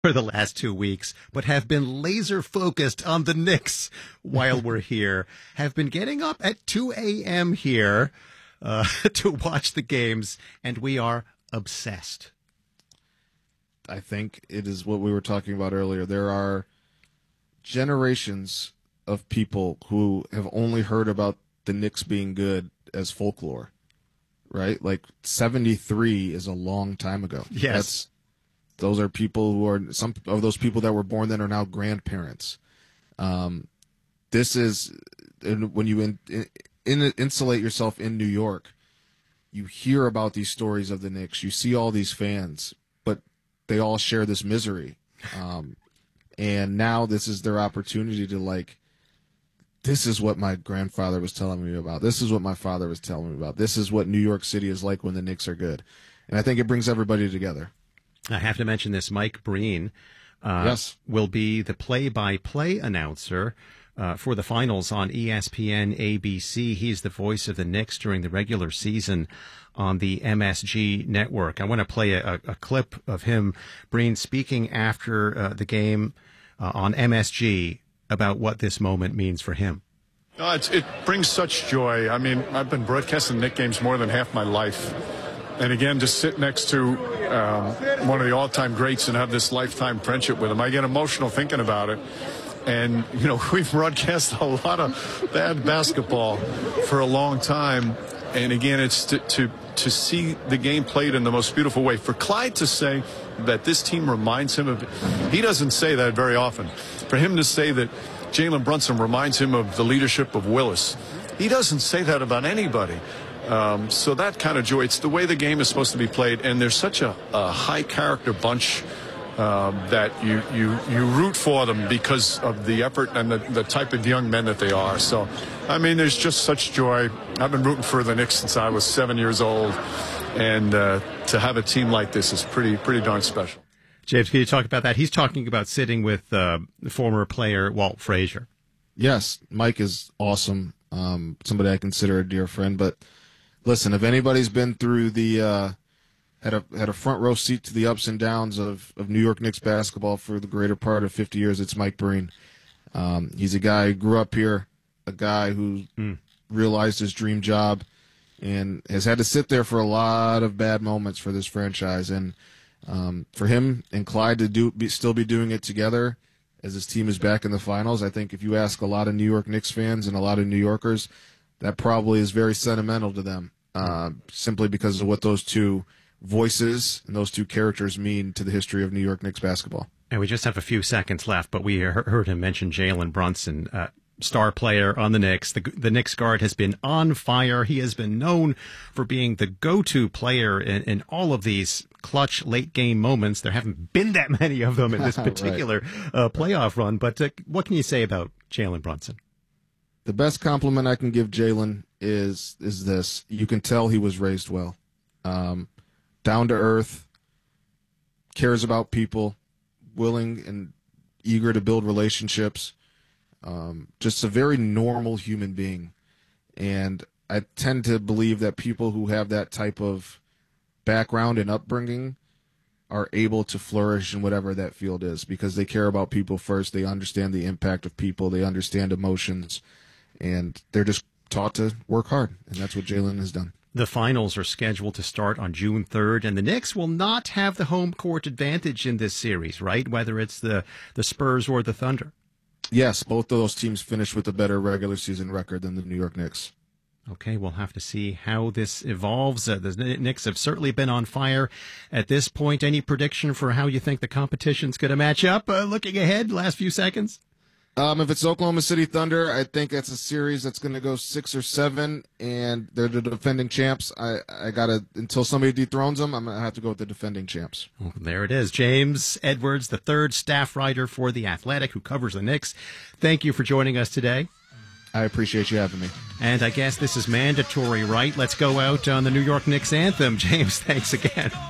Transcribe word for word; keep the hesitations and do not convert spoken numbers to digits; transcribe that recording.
for the last two weeks, but have been laser focused on the Knicks while we're here, have been getting up at two a.m. here uh, to watch the games, and we are obsessed. I think it is what we were talking about earlier. There are generations of people who have only heard about the Knicks being good as folklore, right? Like seventy-three is a long time ago. Yes. That's, those are people who are, some of those people that were born then are now grandparents. Um, this is, when you in, in, insulate yourself in New York, you hear about these stories of the Knicks. You see all these fans, but they all share this misery. Um, and now this is their opportunity to, like, this is what my grandfather was telling me about. This is what my father was telling me about. This is what New York City is like when the Knicks are good. And I think it brings everybody together. I have to mention this. Mike Breen uh, yes. will be the play-by-play announcer uh, for the finals on E S P N A B C. He's the voice of the Knicks during the regular season on the M S G network. I want to play a, a clip of him, Breen, speaking after uh, the game uh, on M S G about what this moment means for him. No, it's, it brings such joy. I mean, I've been broadcasting Knicks games more than half my life. And again, just sit next to um, one of the all-time greats and have this lifetime friendship with him, I get emotional thinking about it. And, you know, we've broadcast a lot of bad basketball for a long time. And again, it's to, to, to see the game played in the most beautiful way. For Clyde to say that this team reminds him of, he doesn't say that very often. For him to say that Jalen Brunson reminds him of the leadership of Willis, he doesn't say that about anybody. Um, so that kind of joy, it's the way the game is supposed to be played, and there's such a, a high-character bunch um, that you, you you root for them because of the effort and the, the type of young men that they are. So, I mean, there's just such joy. I've been rooting for the Knicks since I was seven years old, and uh, to have a team like this is pretty pretty darn special. James, can you talk about that? He's talking about sitting with uh, former player Walt Frazier. Yes, Mike is awesome, um, somebody I consider a dear friend, but listen, if anybody's been through the uh, had a had a front row seat to the ups and downs of, of New York Knicks basketball for the greater part of fifty years, it's Mike Breen. Um, he's a guy who grew up here, a guy who mm. realized his dream job, and has had to sit there for a lot of bad moments for this franchise. And um, for him and Clyde to do be, still be doing it together as his team is back in the finals, I think if you ask a lot of New York Knicks fans and a lot of New Yorkers, that probably is very sentimental to them, uh, simply because of what those two voices and those two characters mean to the history of New York Knicks basketball. And we just have a few seconds left, but we heard him mention Jalen Brunson, uh, star player on the Knicks. The, the Knicks guard has been on fire. He has been known for being the go-to player in, in all of these clutch late-game moments. There haven't been that many of them in this particular right. uh, playoff run, but uh, what can you say about Jalen Brunson? The best compliment I can give Jalen is is this. You can tell he was raised well. Um, down to earth, cares about people, willing and eager to build relationships. Um, just a very normal human being. And I tend to believe that people who have that type of background and upbringing are able to flourish in whatever that field is because they care about people first. They understand the impact of people. They understand emotions. And they're just taught to work hard, and that's what Jalen has done. The finals are scheduled to start on June third, and the Knicks will not have the home court advantage in this series, right? Whether it's the, the Spurs or the Thunder. Yes, both of those teams finished with a better regular season record than the New York Knicks. Okay, we'll have to see how this evolves. Uh, the Knicks have certainly been on fire at this point. Any prediction for how you think the competition's going to match up? Uh, looking ahead, last few seconds. Um, if it's Oklahoma City Thunder, I think that's a series that's going to go six or seven, and they're the defending champs. I, I got to, until somebody dethrones them, I'm going to have to go with the defending champs. Well, there it is. James Edwards, the third staff writer for The Athletic, who covers the Knicks. Thank you for joining us today. I appreciate you having me. And I guess this is mandatory, right? Let's go out on the New York Knicks anthem. James, thanks again.